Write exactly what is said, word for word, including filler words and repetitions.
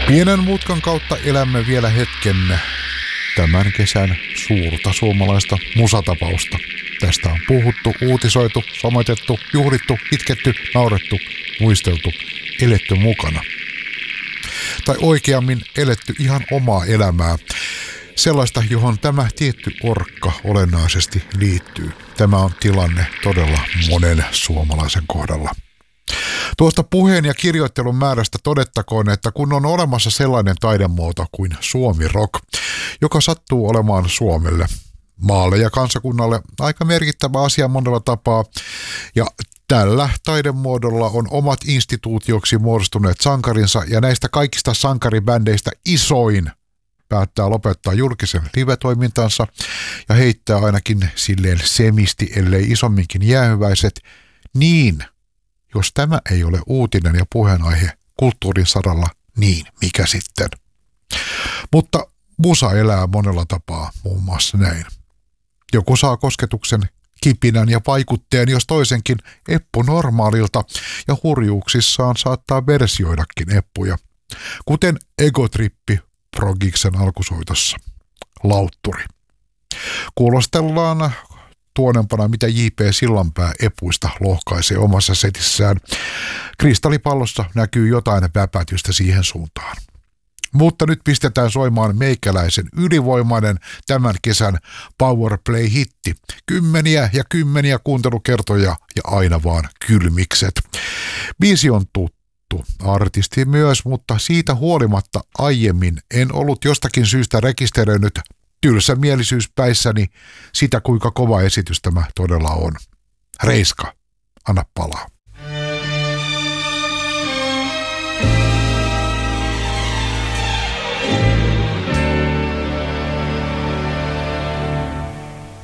Pienen mutkan kautta elämme vielä hetken tämän kesän suurta suomalaista musatapausta. Tästä on puhuttu, uutisoitu, sometettu, juhlittu, itketty, naurettu, muisteltu, eletty mukana. Tai oikeammin eletty ihan omaa elämää. Sellaista, johon tämä tietty orkka olennaisesti liittyy. Tämä on tilanne todella monen suomalaisen kohdalla. Tuosta puheen ja kirjoittelun määrästä todettakoon, että kun on olemassa sellainen taidemuoto kuin suomi-rock, joka sattuu olemaan Suomelle, maalle ja kansakunnalle aika merkittävä asia monella tapaa, ja tällä taidemuodolla on omat instituutioksi muodostuneet sankarinsa, ja näistä kaikista sankaribändeistä isoin päättää lopettaa julkisen live-toimintansa ja heittää ainakin silleen semisti, ellei isomminkin jäähyväiset, niin jos tämä ei ole uutinen ja puheenaihe kulttuurin saralla, niin mikä sitten? Mutta musa elää monella tapaa muun muassa näin. Joku saa kosketuksen, kipinän ja vaikutteen, jos toisenkin eppu normaalilta, ja hurjuuksissaan saattaa versioidakin eppuja, kuten Egotrippi Progiksen alkusoitossa. Lautturi. Kuulostellaan tuonempana, mitä J P Sillanpää epuista lohkaisee omassa setissään. Kristallipallossa näkyy jotain väpätystä siihen suuntaan. Mutta nyt pistetään soimaan meikäläisen ylivoimainen tämän kesän Powerplay-hitti. Kymmeniä ja kymmeniä kuuntelukertoja ja aina vaan kylmikset. Biisi on tuttu. Artisti myös, mutta siitä huolimatta aiemmin en ollut jostakin syystä rekisteröinyt tylsämielisyyspäissäni sitä, kuinka kova esitys tämä todella on. Reiska, anna palaa.